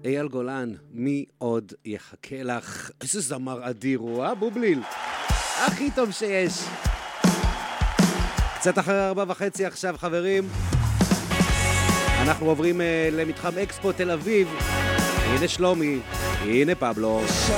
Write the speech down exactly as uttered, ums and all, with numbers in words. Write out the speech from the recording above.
אייל גולן, מי עוד יחכה לך? איזה זמר אדיר הוא, אה בובליל? הכי טוב שיש. קצת אחרי ארבע וחצי עכשיו, חברים. אנחנו עוברים uh, למתחם אקספו תל אביב. הנה שלומי, הנה פבלו.